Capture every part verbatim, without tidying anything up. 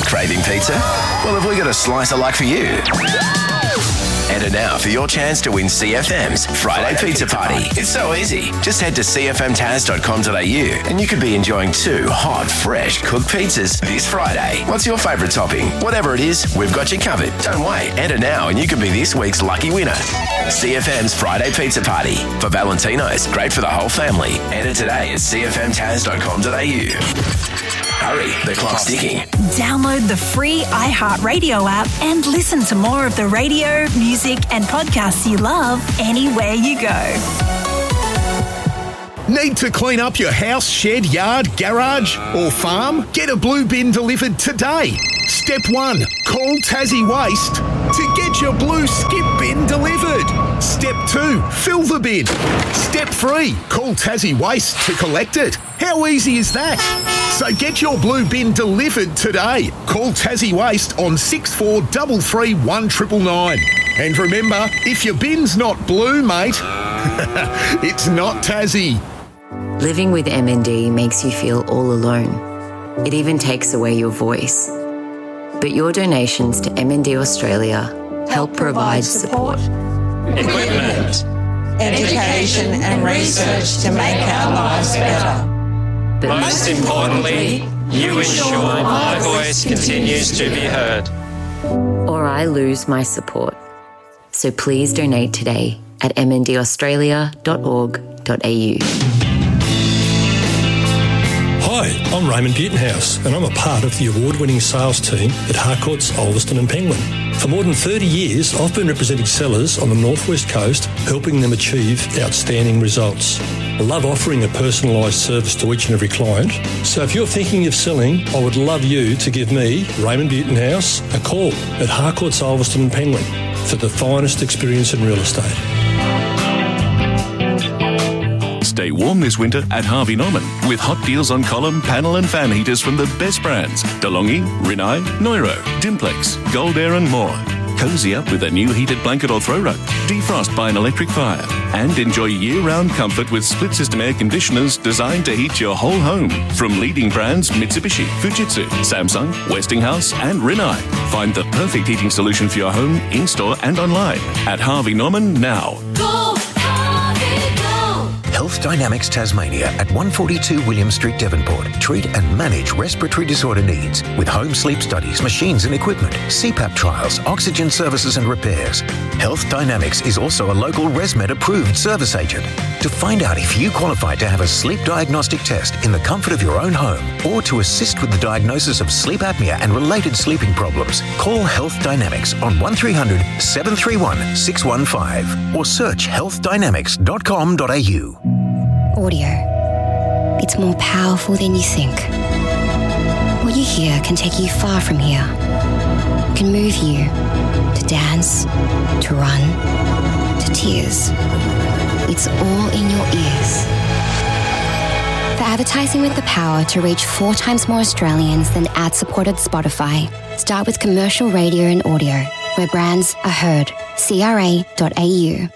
Craving pizza? Well, have we got a slice of luck for you? Enter now for your chance to win C F M's Friday, Friday Pizza, Pizza Party. Party. It's so easy. Just head to c f m taz dot com dot a u and you could be enjoying two hot, fresh cooked pizzas this Friday. What's your favourite topping? Whatever it is, we've got you covered. Don't wait. Enter now and you could be this week's lucky winner. C F M's Friday Pizza Party. For Valentino's, great for the whole family. Enter today at c f m taz dot com dot a u. Hurry, the clock's ticking. Download the free iHeartRadio app and listen to more of the radio, music and podcasts you love anywhere you go. Need to clean up your house, shed, yard, garage or farm? Get a blue bin delivered today. Step one, call Tassie Waste to get your blue skip bin delivered. Step two, fill the bin. Step three, call Tassie Waste to collect it. How easy is that? So get your blue bin delivered today. Call Tassie Waste on six four three three one nine nine. And remember, if your bin's not blue, mate, it's not Tassie. Living with M N D makes you feel all alone. It even takes away your voice. But your donations to M N D Australia help provide support, equipment, education and research to make our lives better. But most importantly, you ensure my voice continues to be heard. Or I lose my support. So please donate today at m n d australia dot org dot a u. Hi, I'm Raymond Butenhouse and I'm a part of the award-winning sales team at Harcourts, Ulverston and Penguin. For more than thirty years, I've been representing sellers on the Northwest Coast, helping them achieve outstanding results. I love offering a personalised service to each and every client. So if you're thinking of selling, I would love you to give me, Raymond Butenhouse, a call at Harcourts, Ulverston and Penguin for the finest experience in real estate. Stay warm this winter at Harvey Norman with hot deals on column, panel and fan heaters from the best brands. DeLonghi, Rinnai, Neuro, Dimplex, Gold Air and more. Cozy up with a new heated blanket or throw rug. Defrost by an electric fire. And enjoy year-round comfort with split-system air conditioners designed to heat your whole home. From leading brands Mitsubishi, Fujitsu, Samsung, Westinghouse and Rinnai. Find the perfect heating solution for your home, in-store and online at Harvey Norman now. Go, Harvey, go! Health Dynamics Tasmania at one forty-two William Street, Devonport. Treat and manage respiratory disorder needs with home sleep studies, machines and equipment, C PAP trials, oxygen services and repairs. Health Dynamics is also a local ResMed approved service agent. To find out if you qualify to have a sleep diagnostic test in the comfort of your own home or to assist with the diagnosis of sleep apnea and related sleeping problems, call Health Dynamics on one three hundred, seven three one, six one five or search health dynamics dot com dot a u. Audio. It's more powerful than you think. What you hear can take you far from here. It can move you to dance, to run, to tears. It's all in your ears. For advertising with the power to reach four times more Australians than ad-supported Spotify, start with commercial radio and audio, where brands are heard. c r a dot a u.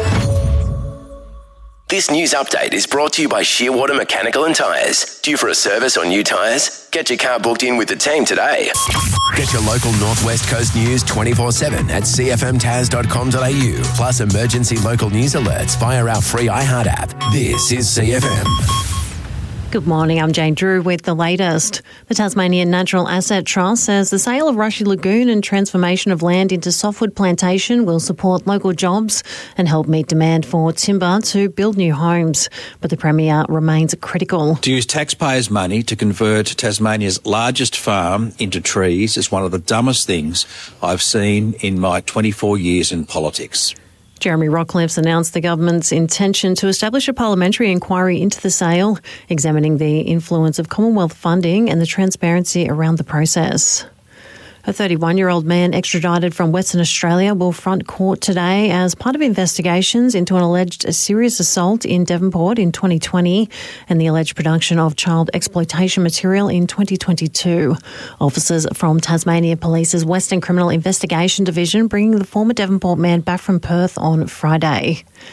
This news update is brought to you by Shearwater Mechanical and Tyres. Due for a service or new tyres? Get your car booked in with the team today. Get your local Northwest Coast news twenty-four seven at c f m taz dot com dot a u. Plus emergency local news alerts via our free iHeart app. This is C F M. Good morning, I'm Jane Drew with the latest. The Tasmanian Natural Asset Trust says the sale of Rushy Lagoon and transformation of land into softwood plantation will support local jobs and help meet demand for timber to build new homes. But the Premier remains critical. To use taxpayers' money to convert Tasmania's largest farm into trees is one of the dumbest things I've seen in my twenty-four years in politics. Jeremy Rockliff's announced the government's intention to establish a parliamentary inquiry into the sale, examining the influence of Commonwealth funding and the transparency around the process. A thirty-one-year-old man extradited from Western Australia will front court today as part of investigations into an alleged serious assault in Devonport in twenty twenty and the alleged production of child exploitation material in twenty twenty-two. Officers from Tasmania Police's Western Criminal Investigation Division bringing the former Devonport man back from Perth on Friday.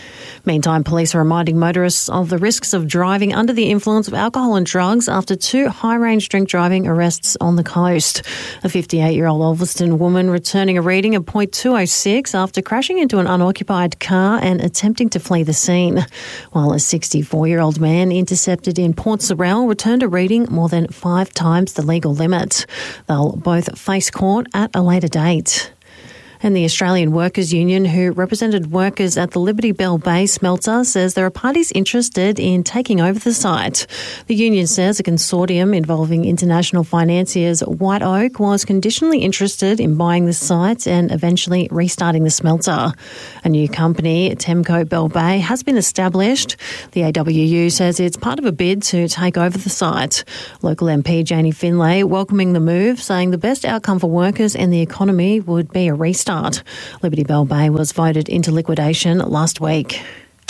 Meantime, police are reminding motorists of the risks of driving under the influence of alcohol and drugs after two high-range drink driving arrests on the coast. A fifty-eight-year-old Ulverston woman returning a reading of point two oh six after crashing into an unoccupied car and attempting to flee the scene, while a sixty-four-year-old man intercepted in Port Sorell returned a reading more than five times the legal limit. They'll both face court at a later date. And the Australian Workers' Union, who represented workers at the Liberty Bell Bay smelter, says there are parties interested in taking over the site. The union says a consortium involving international financiers White Oak was conditionally interested in buying the site and eventually restarting the smelter. A new company, Temco Bell Bay, has been established. The A W U says it's part of a bid to take over the site. Local M P Janie Finlay welcoming the move, saying the best outcome for workers and the economy would be a restart. Liberty Bell Bay was voted into liquidation last week.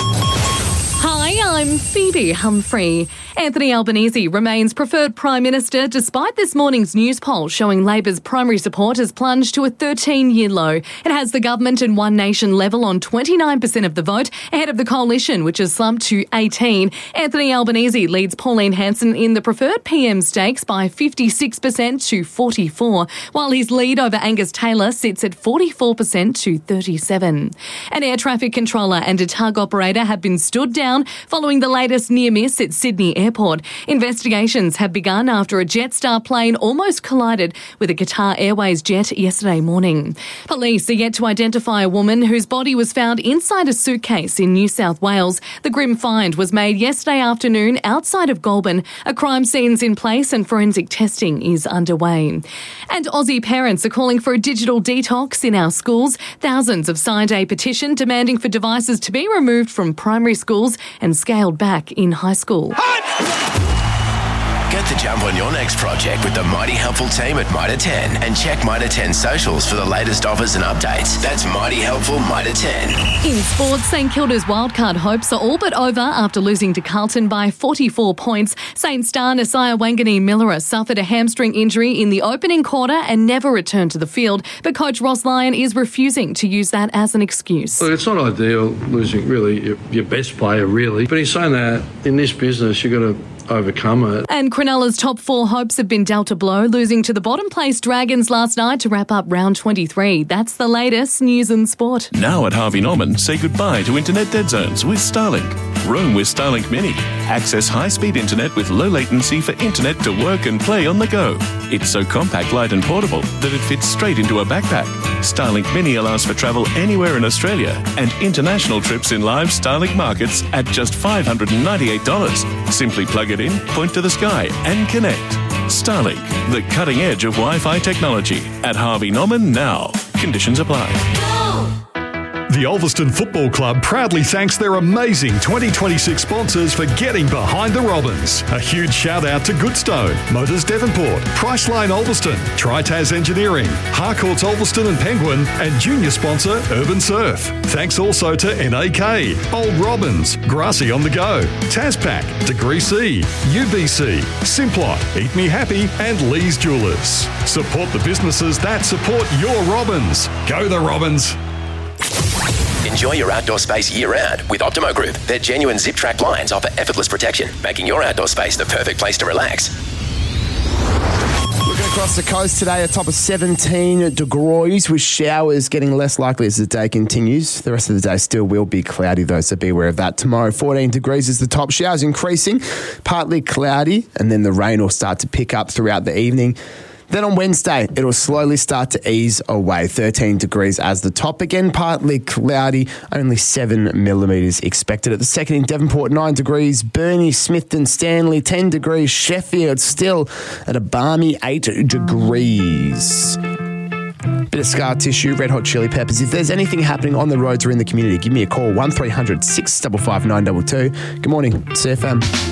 Hi, I'm Phoebe Humphrey. Anthony Albanese remains preferred Prime Minister despite this morning's news poll showing Labor's primary support has plunged to a thirteen-year low. It has the government and One Nation level on twenty-nine percent of the vote, ahead of the coalition, which has slumped to eighteen. Anthony Albanese leads Pauline Hanson in the preferred P M stakes by fifty-six percent to forty-four, while his lead over Angus Taylor sits at forty-four percent to thirty-seven. An air traffic controller and a tug operator have been stood down following the latest near miss at Sydney Airport. Investigations have begun after a Jetstar plane almost collided with a Qatar Airways jet yesterday morning. Police are yet to identify a woman whose body was found inside a suitcase in New South Wales. The grim find was made yesterday afternoon outside of Goulburn. A crime scene's in place and forensic testing is underway. And Aussie parents are calling for a digital detox in our schools. Thousands have signed a petition demanding for devices to be removed from primary schools and scaled back in high school. Get the jump on your next project with the Mighty Helpful team at Mitre ten and check Mitre ten socials for the latest offers and updates. That's Mighty Helpful Mitre ten. In sports, St Kilda's wildcard hopes are all but over after losing to Carlton by forty-four points. Saint star Nasiah Wangani-Millera suffered a hamstring injury in the opening quarter and never returned to the field, but coach Ross Lyon is refusing to use that as an excuse. Look, it's not ideal losing really your, your best player, really, but he's saying that in this business you've got to overcome it. And Cronulla's top four hopes have been dealt a blow, losing to the bottom place Dragons last night to wrap up round twenty-three. That's the latest news and sport. Now at Harvey Norman, say goodbye to internet dead zones with Starlink. Roam with Starlink Mini. Access high-speed internet with low latency for internet to work and play on the go. It's so compact, light and portable that it fits straight into a backpack. Starlink Mini allows for travel anywhere in Australia and international trips in live Starlink markets at just five hundred ninety-eight dollars. Simply plug it in, point to the sky and connect. Starlink, the cutting edge of Wi-Fi technology. At Harvey Norman now. Conditions apply. The Ulverston Football Club proudly thanks their amazing twenty twenty-six sponsors for getting behind the Robins. A huge shout out to Goodstone, Motors Devonport, Priceline Ulverston, Tritaz Engineering, Harcourts Ulverston and Penguin, and junior sponsor Urban Surf. Thanks also to N A K, Old Robins, Grassy on the Go, Taspac, Degree C, U B C, Simplot, Eat Me Happy, and Lee's Jewelers. Support the businesses that support your Robins. Go the Robins! Enjoy your outdoor space year-round with Optimo Group. Their genuine zip-track blinds offer effortless protection, making your outdoor space the perfect place to relax. Looking across the coast today, a top of seventeen degrees with showers getting less likely as the day continues. The rest of the day still will be cloudy though, so be aware of that. Tomorrow, fourteen degrees is the top. Showers increasing, partly cloudy, and then the rain will start to pick up throughout the evening. Then on Wednesday, it'll slowly start to ease away. thirteen degrees as the top. Again, partly cloudy, only seven millimetres expected. At the second in Devonport, nine degrees. Burnie, Smithton, Stanley, ten degrees. Sheffield still at a balmy eight degrees. Bit of scar tissue, Red Hot Chili Peppers. If there's anything happening on the roads or in the community, give me a call, one three hundred, six five five, nine two two. Good morning, C F M.